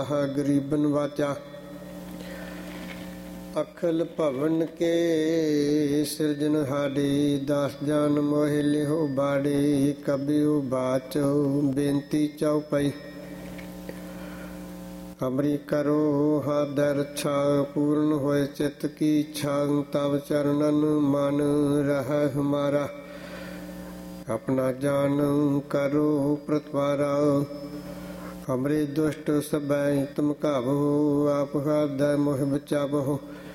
गरीबन वाचा। अखिल भवन के सिरजनहारे, दास जान मोह लिहो बाड़े। कबियो बाचो बेनती चौपाई, हमरी करो हादर रक्षा। पूर्ण होए चित्त की इच्छा, तब चरणन मन रह हमारा। अपना जान करो प्रतिवारा, हमरे दुष्ट सबैं तुम काबो। आप हृदय मोह बचावो,